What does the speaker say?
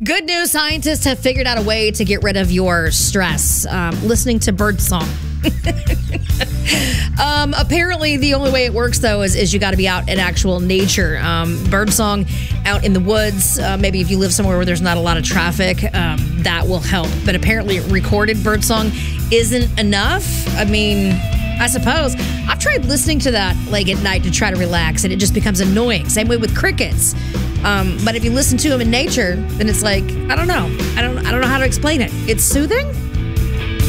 Good news, scientists have figured out a way to get rid of your stress. Listening to birdsong. Apparently, the only way it works, though, is you got to be out in actual nature. Birdsong out in the woods. Maybe if you live somewhere where there's not a lot of traffic, that will help. But apparently, recorded birdsong isn't enough. I mean, I suppose. I've tried listening to that like at night to try to relax, and it just becomes annoying. Same way with crickets. But if you listen to them in nature, then it's like, I don't know. I don't know how to explain it. It's soothing.